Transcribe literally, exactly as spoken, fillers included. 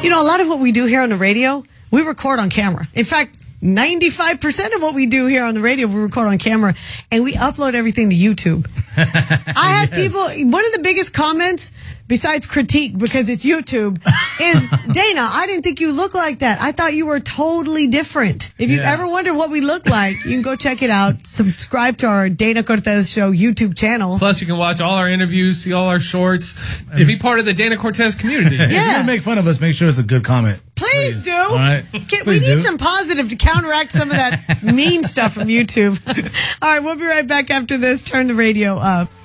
You know, a lot of what we do here on the radio, we record on camera. In fact, ninety-five percent of what we do here on the radio, we record on camera, and we upload everything to YouTube. I have yes. people, one of the biggest comments, besides critique, because it's YouTube, is, Dana, I didn't think you looked like that. I thought you were totally different. If you yeah. ever wonder what we look like, you can go check it out. Subscribe to our Dana Cortez Show YouTube channel. Plus, you can watch all our interviews, see all our shorts, and be part of the Dana Cortez community. Yeah. If you're gonna make fun of us, make sure it's a good comment. Please, Please. do. All right. Can, Please we need do. some positive to counteract some of that mean stuff from YouTube. All right, we'll be right back after this. Turn the radio up.